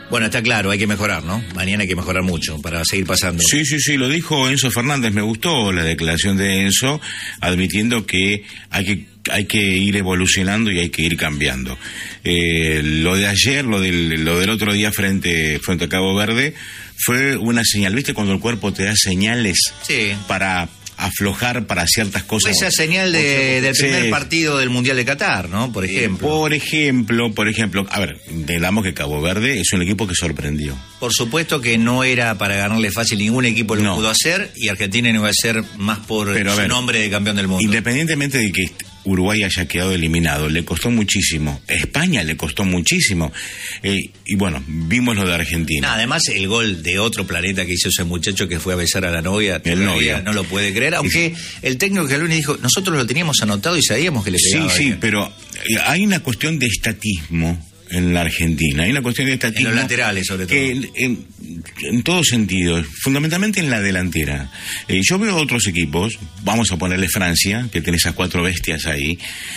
Bueno, está claro, hay que mejorar, ¿no? Mañana hay que mejorar mucho para seguir pasando. Sí, lo dijo Enzo Fernández. Me gustó la declaración de Enzo, admitiendo que hay que ir evolucionando y hay que ir cambiando. Lo de ayer, lo del otro día frente a Cabo Verde, fue una señal. ¿Viste cuando el cuerpo te da señales para aflojar para ciertas cosas? Esa señal del primer partido del Mundial de Qatar, ¿no? Por ejemplo. Por ejemplo, a ver, digamos que Cabo Verde es un equipo que sorprendió. Por supuesto que no era para ganarle fácil, ningún equipo lo pudo hacer, y Argentina no iba a ser más por su nombre de campeón del mundo. Independientemente de que Uruguay haya quedado eliminado, le costó muchísimo. España le costó muchísimo. Y bueno, vimos lo de Argentina. Además, el gol de otro planeta que hizo ese muchacho que fue a besar a la novia, el novio no lo puede creer, aunque el técnico que lunes dijo, nosotros lo teníamos anotado y sabíamos que le pegaba. Sí, pero hay una cuestión de estatismo en la Argentina, hay una cuestión de estatismo en los laterales, sobre todo, que en todos sentidos, fundamentalmente en la delantera. Yo veo otros equipos, vamos a ponerle Francia, que tiene esas 4 bestias ahí,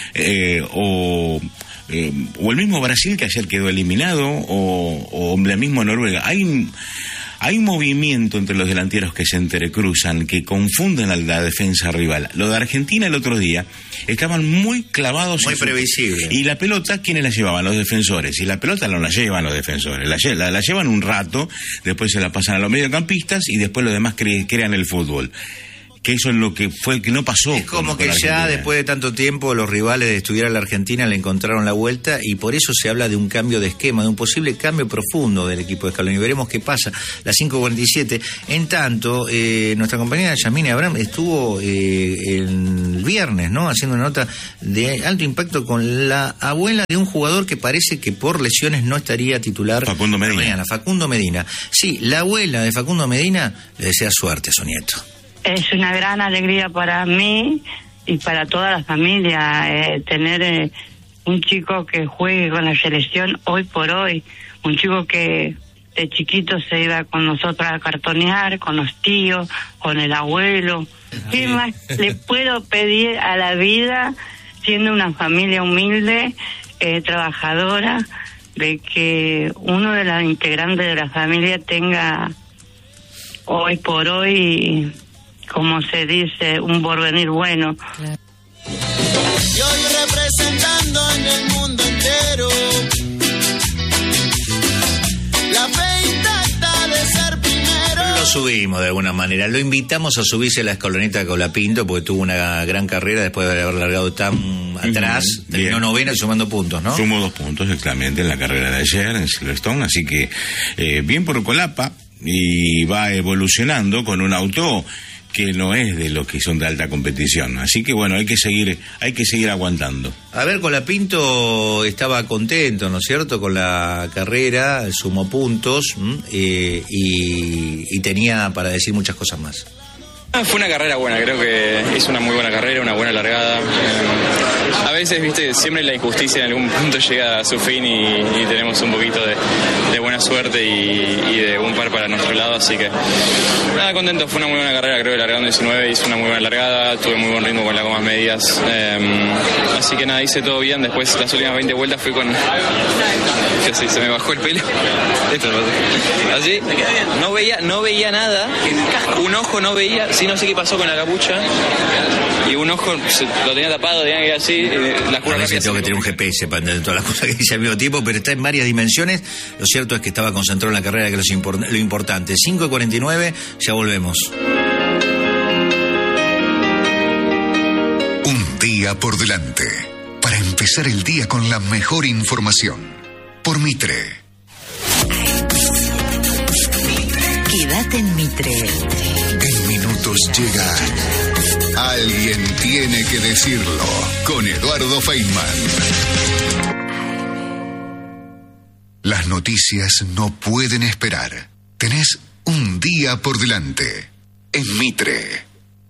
o el mismo Brasil, que ayer quedó eliminado, o la misma Noruega. Hay un movimiento entre los delanteros que se entrecruzan, que confunden a la defensa rival. Lo de Argentina el otro día, estaban muy clavados. Muy previsible. Y la pelota, ¿quiénes la llevaban? Los defensores. Y la pelota no la llevan los defensores. La llevan un rato, después se la pasan a los mediocampistas y después los demás crean el fútbol. Que eso es lo que fue, que no pasó. Es como que ya después de tanto tiempo los rivales de estudiar a la Argentina le encontraron la vuelta, y por eso se habla de un cambio de esquema, de un posible cambio profundo del equipo de Scaloni. Veremos qué pasa. Las 5:47. En tanto, nuestra compañera Yasmine Abraham estuvo el viernes, ¿no?, haciendo una nota de alto impacto con la abuela de un jugador que parece que por lesiones no estaría titular. Facundo Medina. Mañana, Facundo Medina. Sí, la abuela de Facundo Medina le desea suerte a su nieto. Es una gran alegría para mí y para toda la familia tener un chico que juegue con la selección hoy por hoy, un chico que de chiquito se iba con nosotros a cartonear, con los tíos, con el abuelo. ¿Qué más le puedo pedir a la vida, siendo una familia humilde, trabajadora, de que uno de los integrantes de la familia tenga hoy por hoy, como se dice, un porvenir bueno? Claro. Y hoy representando en el mundo entero la fe intacta de ser primero. Lo subimos de alguna manera, lo invitamos a subirse a la escaloneta Colapinto, porque tuvo una gran carrera después de haber largado tan atrás. Terminó novena sumando puntos, ¿no? Sumó 2 puntos, exactamente, en la carrera de ayer en Silverstone, así que bien por Colapa, y va evolucionando con un auto que no es de los que son de alta competición. Así que bueno, hay que seguir aguantando. A ver, Colapinto estaba contento, ¿no es cierto?, con la carrera, sumó puntos y tenía para decir muchas cosas más. Fue una carrera buena, creo que hizo una muy buena carrera, una buena largada. A veces, viste, siempre la injusticia en algún punto llega a su fin y tenemos un poquito de buena suerte y de un par para nuestro lado, así que nada, contento. Fue una muy buena carrera, creo que largando 19, hice una muy buena largada, tuve muy buen ritmo con las gomas medias, así que nada, hice todo bien. Después las últimas 20 vueltas fui con... Casi se me bajó el pelo. Esto así, no veía nada, un ojo no veía, sí, no sé qué pasó con la capucha, y un ojo lo tenía tapado, tenía que ir así, las curvas. A veces tengo que tener un GPS para entender todas las cosas que dice al mismo tiempo, pero está en varias dimensiones. Lo cierto es que estaba concentrado en la carrera, que es lo importante. 5:49, ya volvemos. Un día por delante, para empezar el día con la mejor información. Por Mitre. Quédate en Mitre. En minutos llega Alguien tiene que decirlo, con Eduardo Feynman. Las noticias no pueden esperar. Tenés un día por delante. En Mitre.